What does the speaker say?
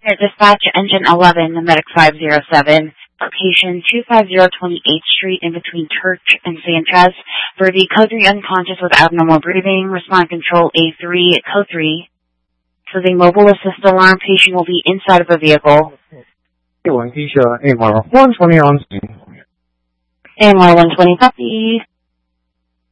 Air Dispatch, Engine 11, Medic 507, location 25028th Street in between Church and Sanchez. For the code 3 unconscious with abnormal breathing, respond control A3, code 3. For the mobile assist alarm, patient will be inside of a vehicle. A1 Keisha, AMR 120 on scene. AMR 120 copy.